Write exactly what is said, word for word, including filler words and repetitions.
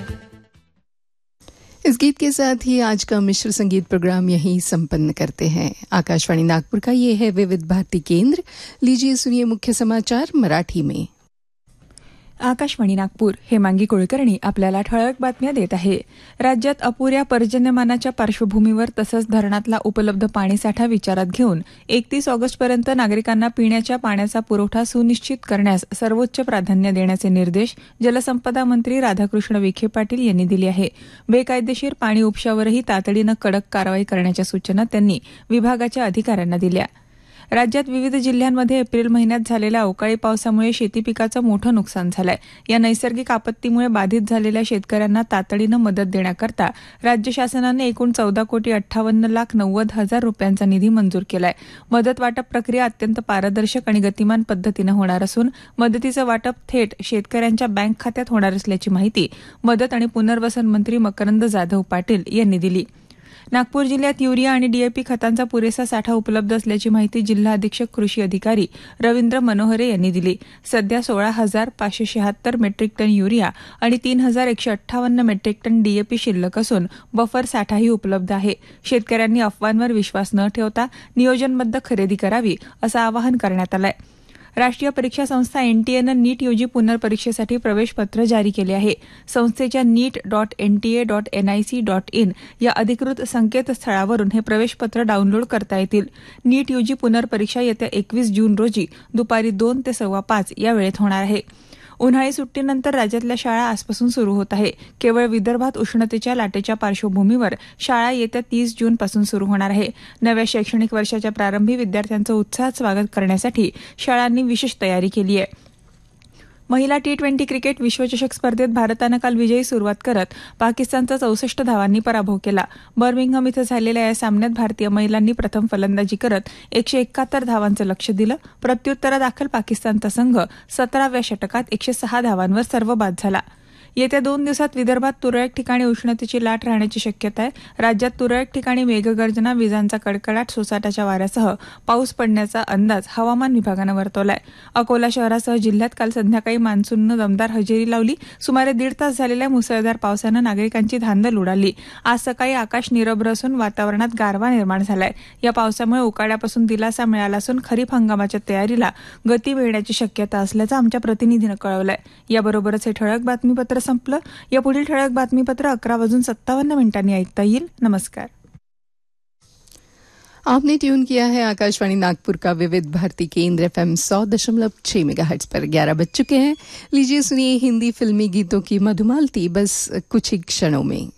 इस गीत के साथ ही आज का मिश्र संगीत प्रोग्राम यहीं संपन्न करते हैं। आकाशवाणी नागपुर का ये है विविध भारती केंद्र। लीजिए सुनिए मुख्य समाचार मराठी में। आकाशवाणी नागपूर, हेमांगी कुलकर्णी आपल्याला ठळक बातम्या देत आहे। राज्यात अपुऱ्या पर्जन्यमानाच्या पार्श्वभूमीवर तसंच धरणातला उपलब्ध पाणीसाठा विचारात घेऊन एकतीस ऑगस्टपर्यंत नागरिकांना पिण्याच्या पाण्याचा पुरवठा सुनिश्चित करण्यास सर्वोच्च प्राधान्य देण्याचे निर्देश जलसंपदा मंत्री राधाकृष्ण विखे पाटील यांनी दिले आहे। बेकायदेशीर पाणी उपशावरही तातडीनं कडक कारवाई करण्याच्या सूचना त्यांनी विभागाच्या अधिकाऱ्यांना दिल्या। राज्यात विविध जिल्ह्यांमध्ये एप्रिल महिन्यात झालेल्या अवकाळी पावसामुळे शेती पिकाचं मोठं नुकसान झालंय। या नैसर्गिक आपत्तीमुळे बाधित झालेल्या शेतकऱ्यांना तातडीनं मदत देण्याकरता राज्य शासनाने एकूण चौदा कोटी अठ्ठावन्न लाख नव्वद हजार रुपयांचा निधी मंजूर केलाय। मदत वाटप प्रक्रिया अत्यंत पारदर्शक आणि गतिमान पद्धतीनं होणार असून मदतीचं वाटप थेट शेतकऱ्यांच्या बँक खात्यात होणार असल्याची माहिती मदत आणि पुनर्वसन मंत्री मकरंद जाधव पाटील यांनी दिली। नागपूर जिल्ह्यात युरिया आणि डीएपी खतांचा पुरेसा साठा उपलब्ध असल्याची माहिती जिल्हा अधीक्षक कृषी अधिकारी रवींद्र मनोहरे यांनी दिली। सध्या सोळा हजार पाचशे शहात्तर मेट्रिक टन युरिया आणि तीन हजार एकशे अठ्ठावन्न मेट्रिक टन डीएपी शिल्लक असून बफर साठाही उपलब्ध आहे। शेतकऱ्यांनी अफवांवर विश्वास न ठेवता नियोजनबद्ध खरेदी करावी असं आवाहन करण्यात आलंय। राष्ट्रीय परीक्षा संस्था एनटीएनं नीट यूजी पुनर्परीक्षेसाठी प्रवेशपत्र जारी केले आहे। संस्थेच्या नीट dot NTA dot NIC dot in या अधिकृत संकेतस्थळावरून हे प्रवेशपत्र डाउनलोड करता येतील। नीट यूजी पुनर्परीक्षा येत्या एकवीस जून रोजी दुपारी दोन ते सव्वा पाच या वेळेत होणार आहे। उन्हाळी सुट्टीनंतर राज्यातल्या शाळा आजपासून सुरू होत आहे। केवळ विदर्भात उष्णतेच्या लाटेच्या पार्श्वभूमीवर शाळा येत्या तीस जून पासून सुरू होणार आहे। नव्या शैक्षणिक वर्षाच्या प्रारंभी विद्यार्थ्यांचं उत्साहात स्वागत करण्यासाठी शाळांनी विशेष तयारी केली आहे। महिला टी ट्वेंटी क्रिकेट विश्वचषक स्पर्धेत भारतानं काल विजयी सुरुवात करत पाकिस्तानचा चौसष्ट धावांनी पराभव केला। बर्मिंगहम इथं झालेल्या या सामन्यात भारतीय महिलांनी प्रथम फलंदाजी करत एकशे एकाहत्तर धावांचं लक्ष्य दिलं। प्रत्युत्तरादाखल पाकिस्तानचा संघ सतराव्या षटकात एकशे सहा धावांवर सर्वबाद झाला। येत्या दोन दिवसात विदर्भात तुरळक ठिकाणी उष्णतेची लाट राहण्याची शक्यता आहे। राज्यात तुरळक ठिकाणी मेघगर्जना, विजांचा कडकडाट, सोसाट्याच्या वाऱ्यासह पाऊस पडण्याचा अंदाज हवामान विभागानं वर्तवलाय। अकोला शहरासह जिल्ह्यात काल संध्याकाळी मान्सूननं दमदार हजेरी लावली। सुमारे दीड तास झालेल्या मुसळधार पावसानं नागरिकांची धांदल उडाली। आज सकाळी आकाश निरभ्र असून वातावरणात गारवा निर्माण झालाय। या पावसामुळे उकाड्यापासून दिलासा मिळाला असून खरीप हंगामाच्या तयारीला गती मिळण्याची शक्यता असल्याचं आमच्या प्रतिनिधीनं कळवलंय। याबरोबरच हे ठळक बातमीपत्र संपलं। या पुढील ठळक बातमीपत्र अकरा वाजून सत्तावन्न मिनिटांनी ऐकता येईल। नमस्कार। आपने ट्यून किया है आकाशवाणी नागपुर का विविध भारती केंद्र एफएम सौ दशमलव छह मेगाहर्ट्ज पर। ग्यारह बज चुके हैं। लीजिए सुनिए हिंदी फिल्मी गीतों की मधुमालती बस कुछ ही क्षणों में।